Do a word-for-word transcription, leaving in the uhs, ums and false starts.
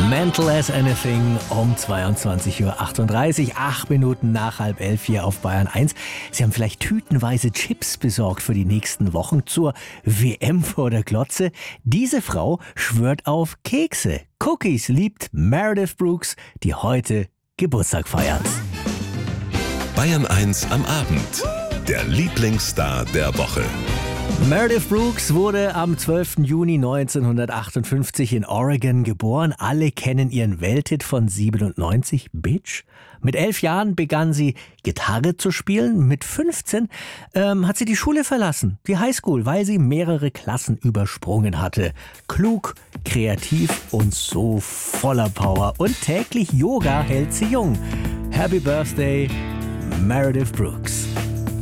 Mental as Anything um zweiundzwanzig Uhr achtunddreißig, acht Minuten nach halb elf hier auf Bayern eins. Sie haben vielleicht tütenweise Chips besorgt für die nächsten Wochen zur W M vor der Glotze. Diese Frau schwört auf Kekse. Cookies liebt Meredith Brooks, die heute Geburtstag feiert. Bayern eins am Abend. Der Lieblingsstar der Woche. Meredith Brooks wurde am zwölften Juni neunzehnhundertachtundfünfzig in Oregon geboren. Alle kennen ihren Welthit von siebenundneunzig, Bitch. Mit elf Jahren begann sie Gitarre zu spielen. Mit fünfzehn ähm, hat sie die Schule verlassen, die Highschool, weil sie mehrere Klassen übersprungen hatte. Klug, kreativ und so voller Power. Und täglich Yoga hält sie jung. Happy Birthday, Meredith Brooks.